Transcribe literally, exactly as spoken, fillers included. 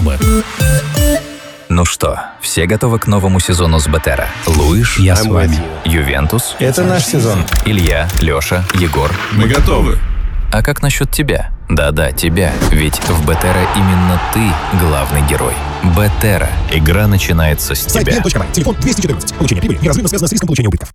программы. Ну что, все готовы к новому сезону с Бетера? Луиш, Я с вами. Ювентус, Это наш сезон. Илья, Леша, Егор. Мы готовы. А как насчет тебя? Да-да, тебя. Ведь в Бетера именно ты главный герой. Бетера. Игра начинается с Сайт тебя. би эн точка ру. Телефон двести четырнадцать. Получение прибыли неразрывно связано с риском получения убытков.